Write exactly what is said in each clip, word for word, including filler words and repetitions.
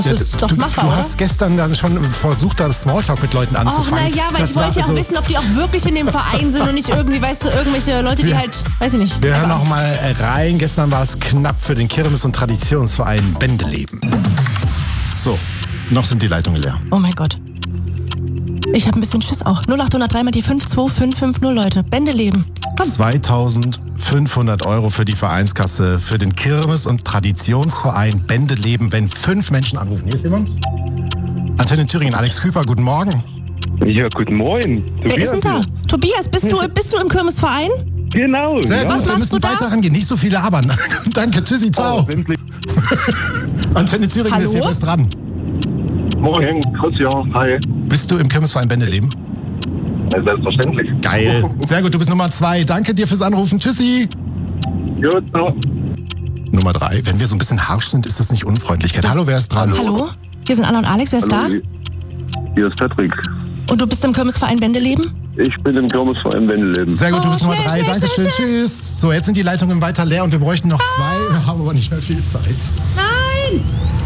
Das ist doch du, machbar, du oder? hast gestern dann schon versucht, da Smalltalk mit Leuten Och, anzufangen. na ja, weil Das ich wollte war ja auch also- wissen, ob die auch wirklich in dem Verein sind und nicht irgendwie, weißt du, irgendwelche Leute, die Wir- halt, weiß ich nicht. Wir hören Aber- noch mal rein. Gestern war es knapp für den Kirmes- und Traditionsverein Bendeleben. So, noch sind die Leitungen leer. Oh mein Gott. Ich habe ein bisschen Schiss auch. null acht null drei mal die fünf zwei fünf fünf null, Leute. Bendeleben. Komm. zweitausendfünfhundert Euro für die Vereinskasse für den Kirmes- und Traditionsverein Bendeleben, wenn fünf Menschen anrufen. Hier ist jemand? Antenne Thüringen, Alex Küper, guten Morgen. Ja, guten Morgen. Wer ist denn da? Tobias, bist du, bist du im Kirmesverein? Genau. Sehr ja. gut, Was wir machst müssen du da? weiter rangehen. Nicht so viele labern. Danke, tschüssi, ciao. Oh, endlich. Antenne Thüringen Hallo? ist jetzt erst dran. Morgen, Christian, hi. Bist du im Kirmesverein Bendeleben? Ja, selbstverständlich. Geil. Sehr gut, du bist Nummer zwei. Danke dir fürs Anrufen. Tschüssi. Gut, so. Nummer drei. Wenn wir so ein bisschen harsch sind, ist das nicht Unfreundlichkeit. Hallo, wer ist dran? Hallo? Hier sind Anna und Alex, wer ist Hallo, da? hier ist Patrick. Und du bist im Kirmesverein Bendeleben? Ich bin im Kirmesverein Wendeleben. Sehr gut, du Oh, bist Nummer schnell, drei. schnell, Dankeschön. schnell, Tschüss. So, jetzt sind die Leitungen weiter leer und wir bräuchten noch zwei. Wir haben aber nicht mehr viel Zeit. Nein!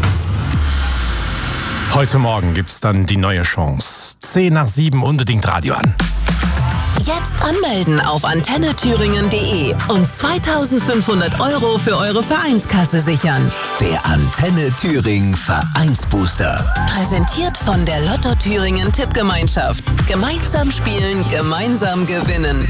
Heute Morgen gibt's dann die neue Chance. Zehn nach sieben, unbedingt Radio an. Jetzt anmelden auf antenne thüringen punkt de und zweitausendfünfhundert Euro für eure Vereinskasse sichern. Der Antenne Thüringen Vereinsbooster. Präsentiert von der Lotto Thüringen Tippgemeinschaft. Gemeinsam spielen, gemeinsam gewinnen.